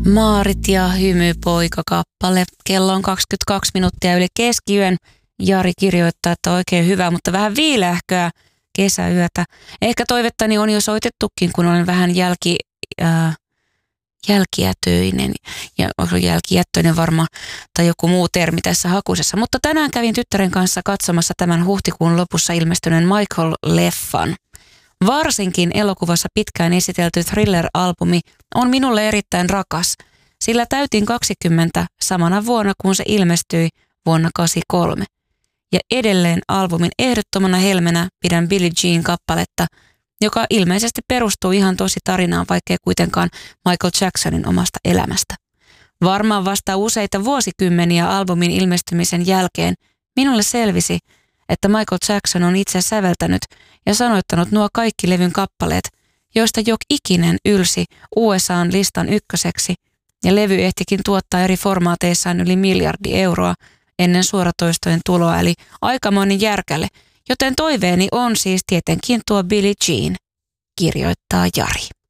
Maarit ja hymypoika-kappale. Kello on 22 minuuttia yli keskiyön. Jari kirjoittaa, että oikein hyvä, mutta vähän viileähköä kesäyötä. Ehkä toivettani on jo soitettukin, kun olen vähän jälkijätöinen. Ja onko jälkijättöinen varmaan tai joku muu termi tässä hakusessa. Mutta tänään kävin tyttären kanssa katsomassa tämän huhtikuun lopussa ilmestyneen Michael-leffan. Varsinkin elokuvassa pitkään esitelty Thriller-albumi on minulle erittäin rakas, sillä täytin 20 samana vuonna, kun se ilmestyi vuonna 1983. Ja edelleen albumin ehdottomana helmenä pidän Billie Jean-kappaletta, joka ilmeisesti perustuu ihan tosi tarinaan, vaikkei kuitenkaan Michael Jacksonin omasta elämästä. Varmaan vasta useita vuosikymmeniä albumin ilmestymisen jälkeen minulle selvisi, että Michael Jackson on itse säveltänyt ja sanoittanut nuo kaikki levyn kappaleet, joista jok ikinen ylsi USA:n listan ykköseksi, ja levy ehtikin tuottaa eri formaateissaan yli miljardi euroa ennen suoratoistojen tuloa, eli aikamoinen järkälle, joten toiveeni on siis tietenkin tuo Billie Jean, kirjoittaa Jari.